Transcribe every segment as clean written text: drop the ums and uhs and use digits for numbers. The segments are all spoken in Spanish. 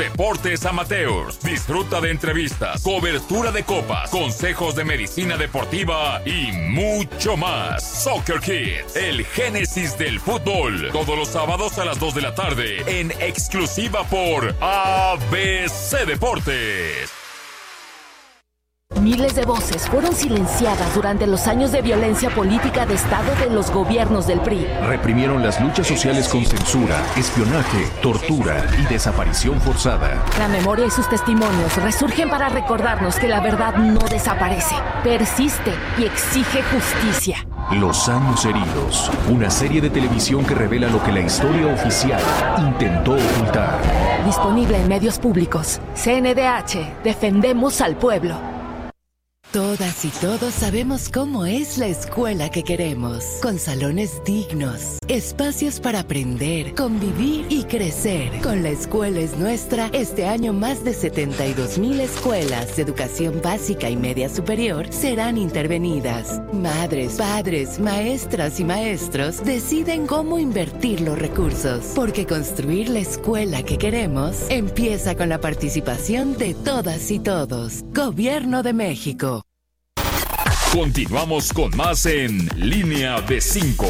Deportes amateurs. Disfruta de entrevistas, cobertura de copas, consejos de medicina deportiva y mucho más. Soccer Kids, el génesis del fútbol. Todos los sábados a las 2 de la tarde en exclusiva por ABC Deportes. Miles de voces fueron silenciadas durante los años de violencia política de Estado de los gobiernos del PRI. Reprimieron las luchas sociales con censura, espionaje, tortura y desaparición forzada. La memoria y sus testimonios resurgen para recordarnos que la verdad no desaparece, persiste y exige justicia. Los años heridos, una serie de televisión que revela lo que la historia oficial intentó ocultar. Disponible en medios públicos. CNDH, defendemos al pueblo. Todas y todos sabemos cómo es la escuela que queremos, con salones dignos, espacios para aprender, convivir y crecer. Con La Escuela es Nuestra, este año más de 72,000 escuelas de educación básica y media superior serán intervenidas. Madres, padres, maestras y maestros deciden cómo invertir los recursos, porque construir la escuela que queremos empieza con la participación de todas y todos. Gobierno de México. Continuamos con más en Línea de 5.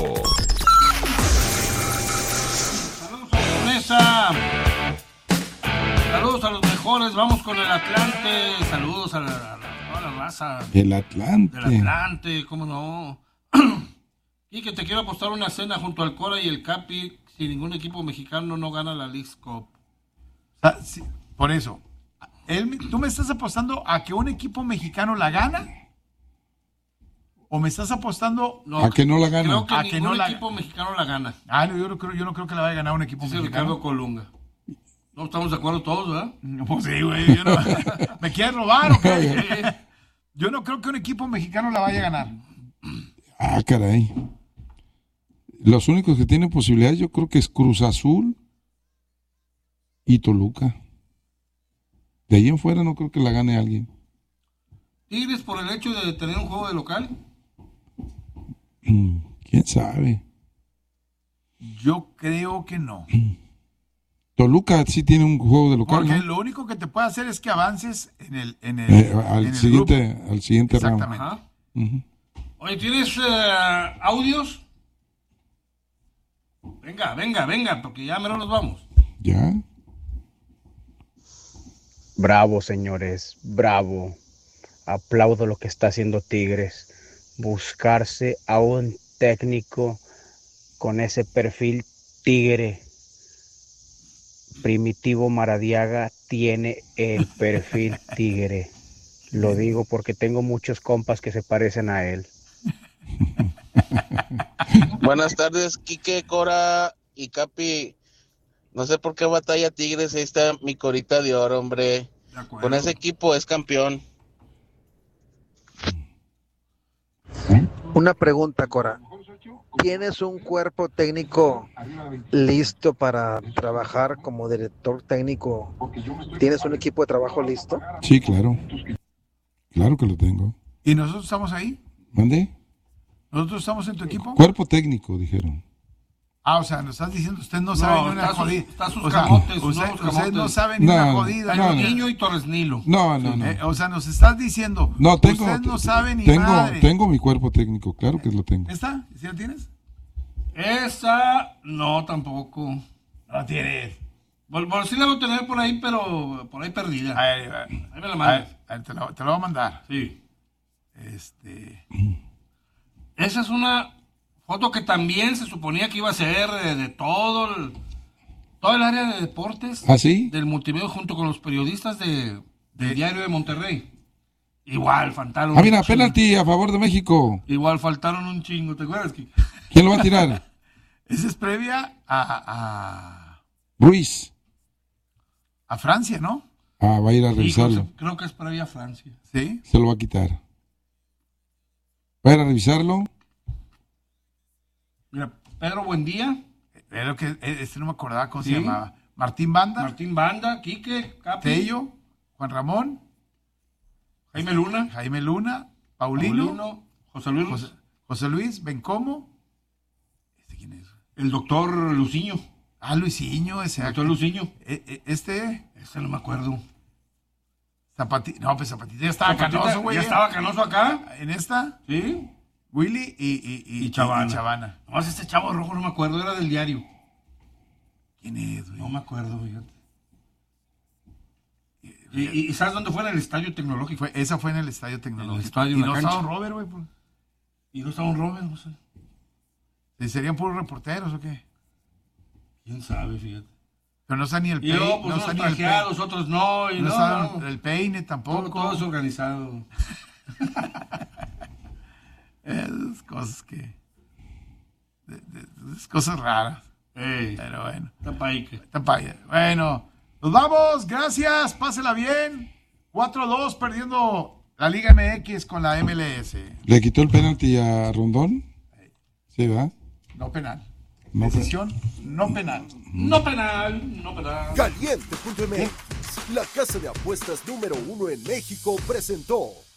Saludos a la mesa. Saludos a los mejores. Vamos con el Atlante. Saludos a toda la raza. El Atlante. Del Atlante, cómo no. Y que te quiero apostar una cena junto al Cora y el Capi. Si ningún equipo mexicano no gana la Leagues Cup. Sí, por eso. ¿Tú me estás apostando a que un equipo mexicano la gana? ¿O me estás apostando a que no la gana? Creo que ningún equipo mexicano la gana. Yo no creo que la vaya a ganar un equipo mexicano. Ricardo Colunga. No estamos de acuerdo todos, ¿verdad? Pues sí, güey. ¿Me quieres robar o qué? Yo no creo que un equipo mexicano la vaya a ganar. Ah, caray. Los únicos que tienen posibilidades yo creo que es Cruz Azul y Toluca. De ahí en fuera no creo que la gane alguien. ¿Tigres por el hecho de tener un juego de local? ¿Quién sabe? Yo creo que no. Toluca sí tiene un juego de local, porque ¿no? lo único que te puede hacer es que avances al siguiente round. Exactamente. Uh-huh. Oye, ¿tienes audios? Venga, porque ya mero nos vamos. ¿Ya? Bravo, señores, bravo. Aplaudo lo que está haciendo Tigres. Buscarse a un técnico con ese perfil tigre. Primitivo Maradiaga tiene el perfil tigre. Lo digo porque tengo muchos compas que se parecen a él. Buenas tardes, Quique, Cora y Capi. No sé por qué batalla Tigres. Ahí está mi Corita de oro, hombre. Con ese equipo es campeón. Una pregunta, Cora. ¿Tienes un cuerpo técnico listo para trabajar como director técnico? ¿Tienes un equipo de trabajo listo? Sí, claro. Claro que lo tengo. ¿Y nosotros estamos ahí? ¿Mandé? ¿Nosotros estamos en tu equipo? Cuerpo técnico, dijeron. O sea, nos estás diciendo, usted no sabe ni una jodida. Está sus camotes, usted no sabe ni una jodida. Niño y Torres Nilo. No. O sea, nos estás diciendo, usted no sabe ni madre. Tengo mi cuerpo técnico, claro que lo tengo. ¿Esta? ¿Sí la tienes? Esa, no, tampoco. No la tienes. Bueno, sí la voy a tener por ahí, pero por ahí perdida. Ahí me la mandas. Te la voy a mandar. Sí. Esa es una foto que también se suponía que iba a ser de todo el área de deportes. ¿Ah, sí? Del multimedia junto con los periodistas del Diario de Monterrey. Igual faltaron. Mira, penalti a favor de México. Igual faltaron un chingo, ¿te acuerdas? ¿Quién lo va a tirar? Esa es previa a Ruiz. A Francia, ¿no? Va a ir a revisarlo. Creo que es previa a Francia. ¿Sí? Se lo va a quitar. Va a ir a revisarlo. Mira, Pedro Buendía. Pero que no me acordaba cómo se llamaba. Martín Banda, Quique, Capi. Tello, Juan Ramón. Jaime Luna. Paulino. José Luis. Bencomo. ¿Quién es? El doctor Luciño. Luisinho, ese. Doctor Luciño. Ese no me acuerdo. No, pues Zapatita ya estaba canoso, güey. ¿Ya estaba canoso acá? ¿En esta? Sí. Willy y Chavana. Nomás este chavo rojo no me acuerdo, era del diario. ¿Quién es, güey? No me acuerdo, fíjate. ¿Y sabes dónde fue? En el Estadio Tecnológico. Esa fue en el Estadio Tecnológico. En el estadio, y en la no cancha. estaba un Robert, güey. Pues. ¿Y no estaba un Robert? No sé. ¿Y serían puros reporteros o qué? ¿Quién sabe, fíjate? Pero no está ni el peine. Y luego, pues, unos trajeados, otros no. Y no está el peine tampoco. Todo es organizado. Esas cosas que... Esas cosas raras. Pero bueno. Tapaya. Bueno, nos vamos. Gracias. Pásela bien. 4-2 perdiendo la Liga MX con la MLS. ¿Le quitó el penalti a Rondón? Sí, ¿verdad? No penal. Decisión no penal. No penal. No penal. Caliente.mx, la casa de apuestas número 1 en México, presentó